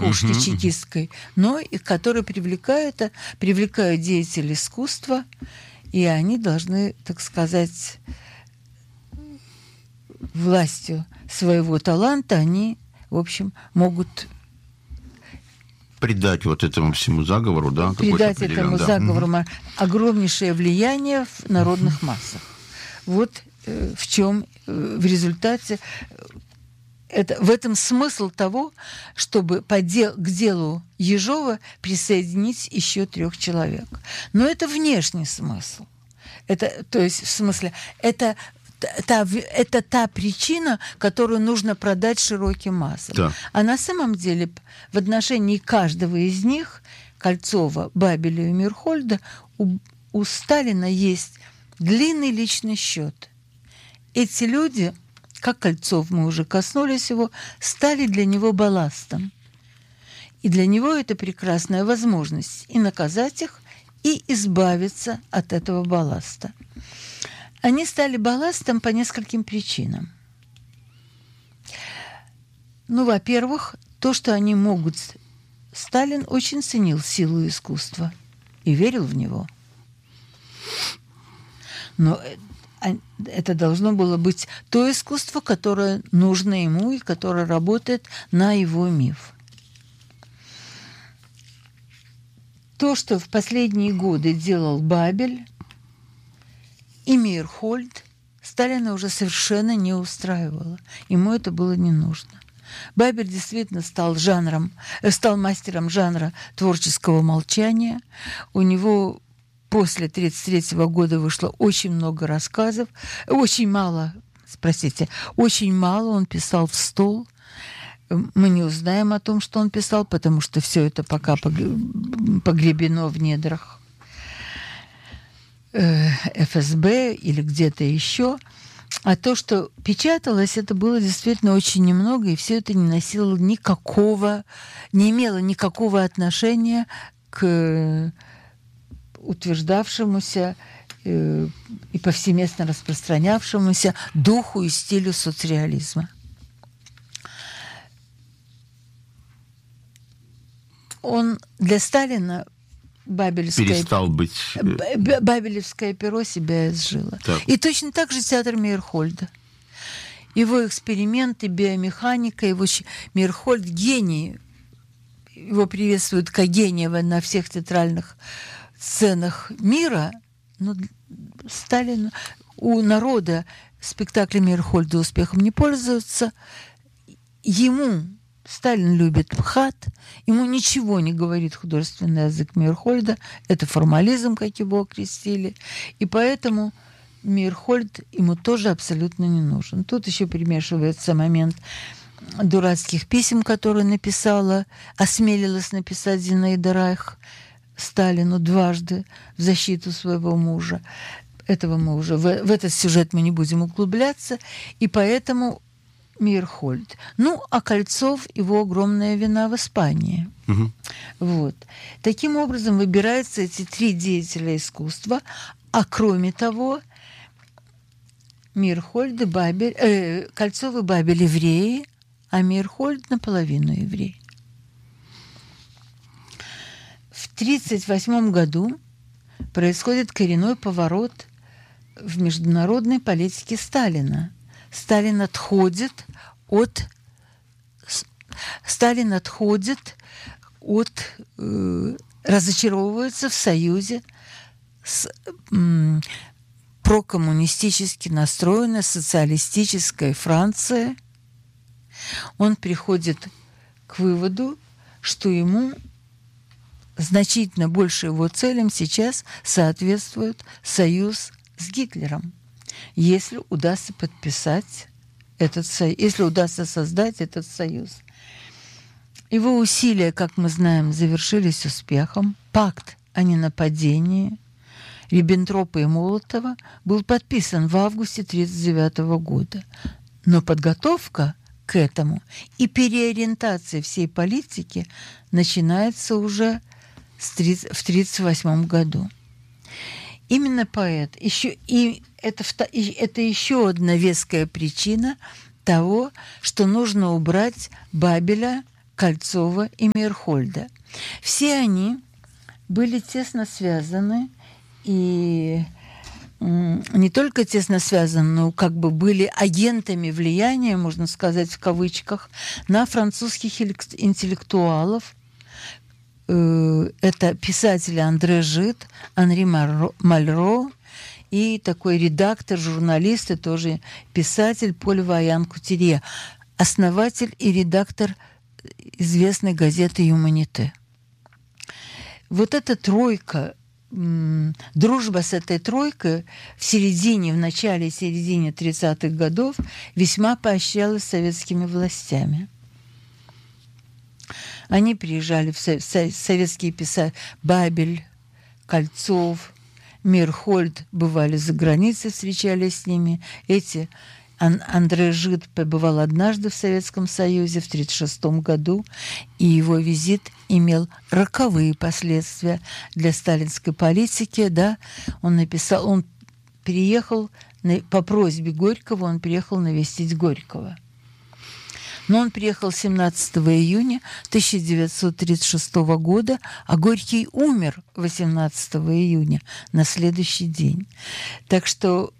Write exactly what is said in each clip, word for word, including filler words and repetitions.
верхушке Мгм. чекистской, но и которые привлекают, привлекают деятелей искусства, и они должны, так сказать, властью своего таланта, они, в общем, могут Придать вот этому всему заговору, да, какой-то придать определенный, этому да. заговору Мгм. ма- огромнейшее влияние в народных массах. Вот э, в чем э, в результате э, это, в этом смысл того, чтобы по дел, к делу Ежова присоединить еще трех человек. Но это внешний смысл. Это, то есть, в смысле, это та, это та причина, которую нужно продать широким массам. Да. А на самом деле в отношении каждого из них, Кольцова, Бабеля и Мирхольда, у, у Сталина есть длинный личный счет. Эти люди, как Кольцов, мы уже коснулись его, стали для него балластом. И для него это прекрасная возможность и наказать их, и избавиться от этого балласта. Они стали балластом по нескольким причинам. Ну, во-первых, то, что они могут... Сталин очень ценил силу искусства и верил в него. Но это должно было быть то искусство, которое нужно ему и которое работает на его миф. То, что в последние годы делал Бабель и Мейерхольд, Сталина уже совершенно не устраивало. Ему это было не нужно. Бабель действительно стал жанром, стал мастером жанра творческого молчания. У него после тысяча девятьсот тридцать третьего года вышло очень много рассказов. Очень мало, простите, очень мало он писал в стол. Мы не узнаем о том, что он писал, потому что все это пока погребено в недрах эф эс бэ или где-то еще. А то, что печаталось, это было действительно очень немного, и все это не носило никакого, не имело никакого отношения к утверждавшемуся э, и повсеместно распространявшемуся духу и стилю соцреализма. Он для Сталина Бабелевское, перестал быть... Бабелевское перо себя изжило. Так. И точно так же театр Мейерхольда. Его эксперименты, биомеханика, его Мейерхольд гений. Его приветствуют как гения на всех театральных сценах мира. Но Сталин, у народа спектакли Мейерхольда успехом не пользуются. Ему... Сталин любит МХАТ, ему ничего не говорит художественный язык Мейерхольда, это формализм, как его окрестили, и поэтому Мейерхольд ему тоже абсолютно не нужен. Тут еще примешивается момент дурацких писем, которые написала, осмелилась написать Зинаида Райх Сталину дважды в защиту своего мужа. Этого мы уже, в, в этот сюжет мы не будем углубляться, и поэтому Мейерхольд. Ну, а Кольцов — его огромная вина в Испании. Угу. Вот. Таким образом выбираются эти три деятеля искусства, а кроме того, Мейерхольд и Бабель, э, Кольцов и Бабель евреи, а Мейерхольд наполовину еврей. В тридцать восьмом году происходит коренной поворот в международной политике Сталина. Сталин отходит от Сталин отходит от э, разочаровывается в союзе с э, прокоммунистически настроенной социалистической Францией. Он приходит к выводу, что ему значительно больше его целям сейчас соответствует союз с Гитлером. Если удастся подписать этот союз, если удастся создать этот союз. Его усилия, как мы знаем, завершились успехом. Пакт о ненападении Риббентропа и Молотова был подписан в августе тысяча девятьсот тридцать девятого года. Но подготовка к этому и переориентация всей политики начинается уже в тысяча девятьсот тридцать восьмом году. Именно поэт, еще, и это, это еще одна веская причина того, что нужно убрать Бабеля, Кольцова и Мейерхольда. Все они были тесно связаны и не только тесно связаны, но как бы были агентами влияния, можно сказать в кавычках, на французских интеллектуалов. Это писатели Андре Жид, Анри Мальро и такой редактор, журналист и тоже писатель Поль Ваян-Кутюрье, основатель и редактор известной газеты «Юманите». Вот эта тройка, дружба с этой тройкой в середине, в начале и середине тридцатых годов весьма поощрялась советскими властями. Они приезжали в со- со- советские писатели, Бабель, Кольцов, Мейерхольд бывали за границей, встречались с ними. Эти Андре Жид побывал однажды в Советском Союзе в тысяча девятьсот тридцать шестом году, и его визит имел роковые последствия для сталинской политики. Да? Он написал, он приехал на, по просьбе Горького, он приехал навестить Горького. Но он приехал семнадцатого июня тысяча девятьсот тридцать шестого года, а Горький умер восемнадцатого июня на следующий день. Так что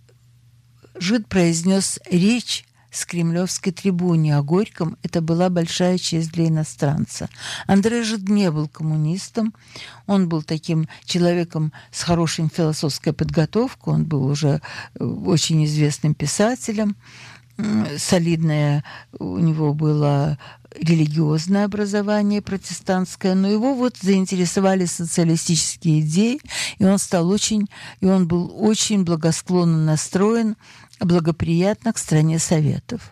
Жид произнес речь с кремлевской трибуны о Горьком. Это была большая честь для иностранца. Андре Жид не был коммунистом. Он был таким человеком с хорошей философской подготовкой. Он был уже очень известным писателем. Солидное у него было религиозное образование протестантское, но его вот заинтересовали социалистические идеи, и он стал очень, и он был очень благосклонно настроен, благоприятно к стране Советов.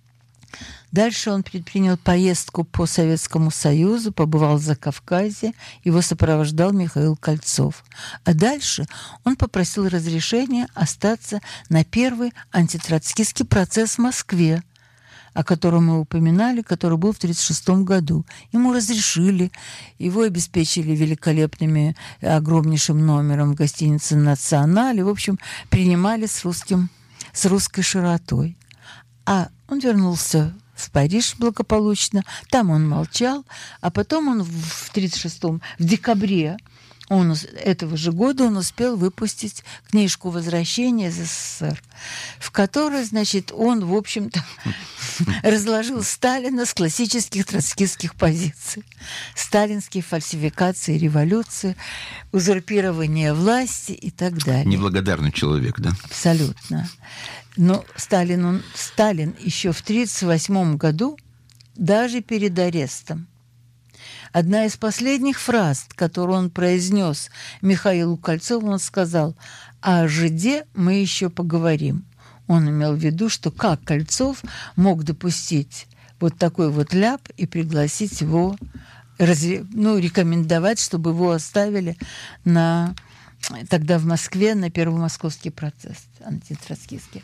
Дальше он предпринял поездку по Советскому Союзу, побывал в Закавказье, его сопровождал Михаил Кольцов. А дальше он попросил разрешения остаться на первый антитроцкистский процесс в Москве, о котором мы упоминали, который был в тысяча девятьсот тридцать шестом году. Ему разрешили, его обеспечили великолепными, огромнейшим номером в гостинице «Националь», и, в общем, принимали с, русским, с русской широтой. А он вернулся в Париж благополучно, там он молчал, а потом он в тридцать шестом, в декабре он, этого же года он успел выпустить книжку «Возвращение из СССР», в которой, значит, он, в общем-то, разложил Сталина с классических троцкистских позиций. Сталинские фальсификации революции, узурпирование власти и так далее. Неблагодарный человек, да? Абсолютно. Но Сталин, он, Сталин еще в тридцать восьмом году, даже перед арестом, одна из последних фраз, которую он произнес Михаилу Кольцову, он сказал: «О жиде мы еще поговорим». Он имел в виду, что как Кольцов мог допустить вот такой вот ляп и пригласить его, ну, рекомендовать, чтобы его оставили на... тогда в Москве на первый московский процесс антитроцкистский.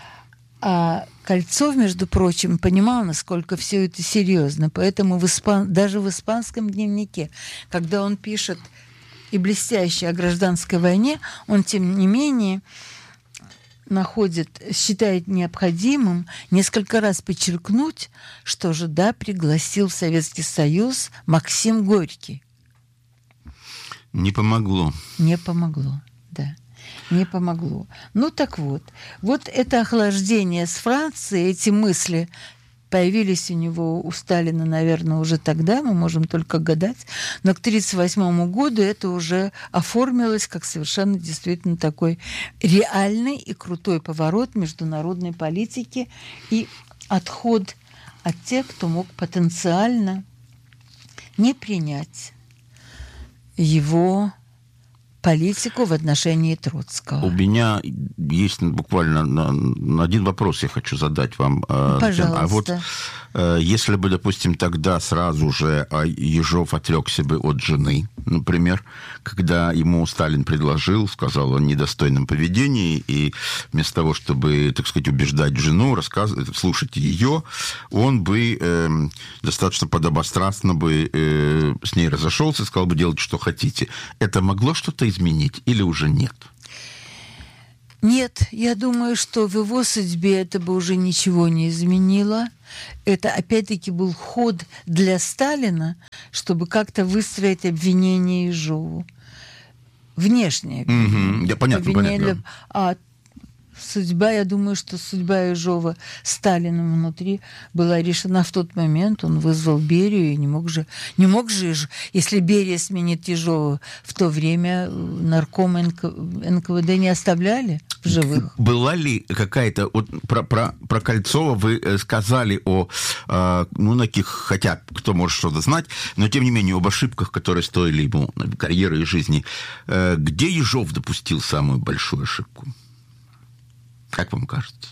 А Кольцов, между прочим, понимал, насколько все это серьезно. Поэтому в испан... даже в испанском дневнике, когда он пишет и блестяще о гражданской войне, он, тем не менее, находит, считает необходимым несколько раз подчеркнуть, что Жида пригласил в Советский Союз Максим Горький. Не помогло. Не помогло, да. Не помогло. Ну так вот. Вот это охлаждение с Францией, эти мысли появились у него, у Сталина, наверное, уже тогда, мы можем только гадать. Но к тридцать восьмому году это уже оформилось как совершенно действительно такой реальный и крутой поворот международной политики и отход от тех, кто мог потенциально не принять его политику в отношении Троцкого. У меня есть буквально на, на один вопрос я хочу задать вам. Пожалуйста. А вот если бы, допустим, тогда сразу же Ежов отрекся бы от жены, например, когда ему Сталин предложил, сказал о недостойном поведении, и вместо того, чтобы, так сказать, убеждать жену, рассказывать, слушать ее, он бы э, достаточно подобострастно бы э, с ней разошелся, сказал бы: делать, что хотите. Это могло что-то изменить или уже нет? Нет, я думаю, что в его судьбе это бы уже ничего не изменило. Это, опять-таки, был ход для Сталина, чтобы как-то выстроить обвинение Ежову. Внешнее обвинение. Mm-hmm. Я понятно, обвинение, понятно. А судьба, я думаю, что судьба Ежова Сталиным внутри была решена в тот момент. Он вызвал Берию, и не мог же, не мог же, если Берия сменит Ежова, в то время наркома эн ка вэ дэ не оставляли в живых. Была ли какая-то... Вот про, про, про Кольцова вы сказали о... Э, ну, на каких... Хотя, кто может что-то знать, но, тем не менее, об ошибках, которые стоили ему карьеры и жизни. Э, где Ежов допустил самую большую ошибку? Как вам кажется?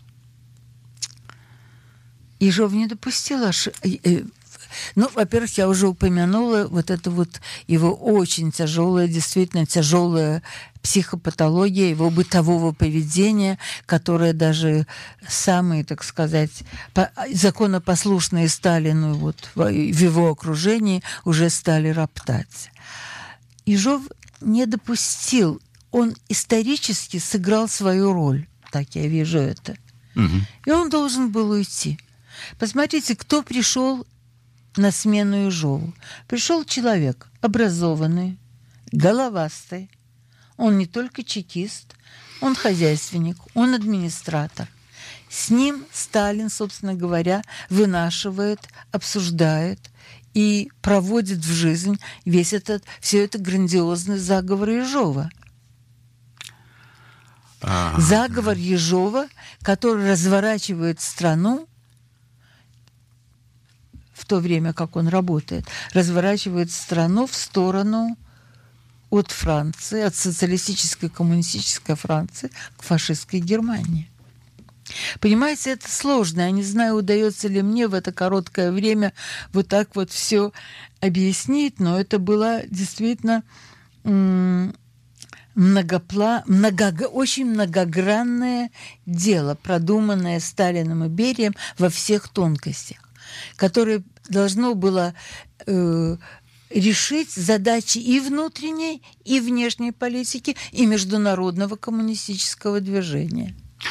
Ежов не допустил ошибку. Ну, во-первых, я уже упомянула вот это вот его очень тяжелая, действительно тяжелая психопатология, его бытового поведения, которое даже самые, так сказать, законопослушные Сталину вот, в его окружении уже стали роптать. Ежов не допустил, он исторически сыграл свою роль. Так я вижу это. Угу. И он должен был уйти. Посмотрите, кто пришел на смену Ежову. Пришел человек образованный, головастый. Он не только чекист, он хозяйственник, он администратор. С ним Сталин, собственно говоря, вынашивает, обсуждает и проводит в жизнь весь этот, все это грандиозный заговор Ежова. А-а-а. Заговор Ежова, который разворачивает страну в то время, как он работает, разворачивает страну в сторону от Франции, от социалистической коммунистической Франции к фашистской Германии. Понимаете, это сложно. Я не знаю, удается ли мне в это короткое время вот так вот все объяснить, но это было действительно м- многопла... много... очень многогранное дело, продуманное Сталиным и Берием во всех тонкостях, которое должно было э, решить задачи и внутренней, и внешней политики, и международного коммунистического движения.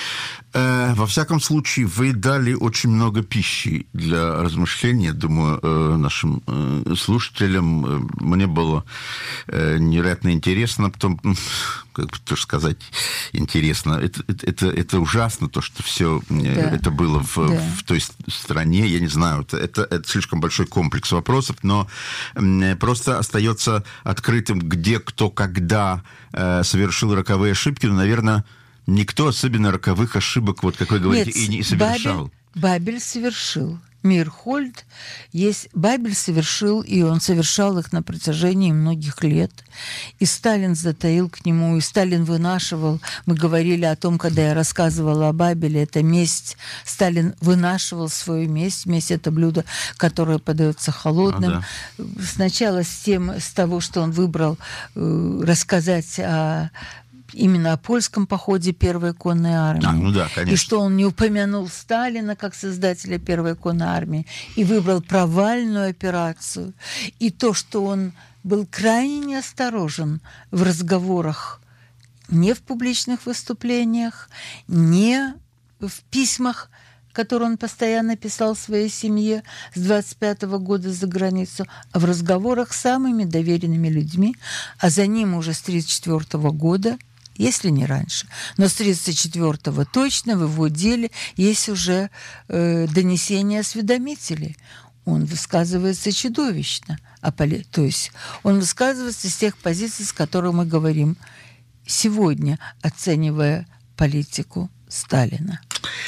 Во всяком случае, вы дали очень много пищи для размышления, думаю, нашим слушателям. Мне было невероятно интересно, потом, как бы тоже сказать, интересно. Это, это, это ужасно, то, что все да. это было в, да. в той стране. Я не знаю, это, это, это слишком большой комплекс вопросов, но просто остается открытым, где, кто, когда совершил роковые ошибки. Но, наверное, никто особенно роковых ошибок, вот как вы говорите, Нет, и не совершал. Бабель, Бабель совершил. Мирхольд есть... Бабель совершил, и он совершал их на протяжении многих лет. И Сталин затаил к нему, и Сталин вынашивал. Мы говорили о том, когда я рассказывала о Бабеле, это месть. Сталин вынашивал свою месть. Месть — это блюдо, которое подается холодным. А, да. Сначала с тем, с того, что он выбрал э, рассказать о... именно о польском походе Первой конной армии. А, ну да, конечно. И что он не упомянул Сталина как создателя Первой конной армии и выбрал провальную операцию. И то, что он был крайне неосторожен в разговорах, не в публичных выступлениях, не в письмах, которые он постоянно писал своей семье с двадцать пятого года за границу, а в разговорах с самыми доверенными людьми, а за ним уже с тридцать четвёртого года, если не раньше. Но с тридцать четвёртого точно в его деле есть уже э, донесения осведомителей. Он высказывается чудовищно. А поли... То есть он высказывается с тех позиций, с которых мы говорим сегодня, оценивая политику Сталина.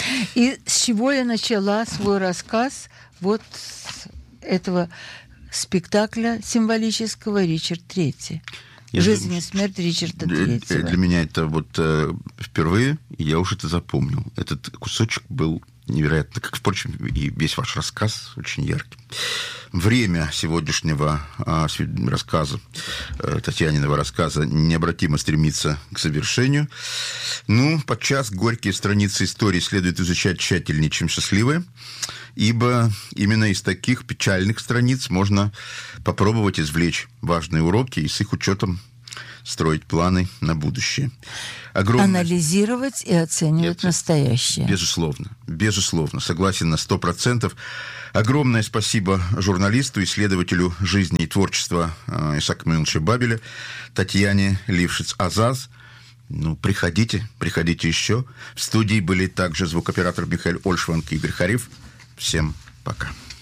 И с чего я начала свой рассказ? Вот с этого спектакля символического «Ричард Третий». Я «Жизнь думаю, и смерть Ричарда Третьего». Для меня это вот э, впервые, и я уже это запомнил. Этот кусочек был невероятно, как, впрочем, и весь ваш рассказ очень яркий. Время сегодняшнего э, рассказа, э, Татьяниного рассказа, необратимо стремится к завершению. Ну, подчас горькие страницы истории следует изучать тщательнее, чем счастливые, ибо именно из таких печальных страниц можно попробовать извлечь важные уроки и с их учетом строить планы на будущее. Огромное... Анализировать и оценивать Нет, настоящее. Безусловно, безусловно, согласен на сто процентов. Огромное спасибо журналисту, исследователю жизни и творчества Исаака Миуновича Бабеля Татьяне Лившиц-Азаз. Ну, приходите, приходите еще. В студии были также звукооператор Михаил Ольшванг и Игорь Хариф. Всем пока.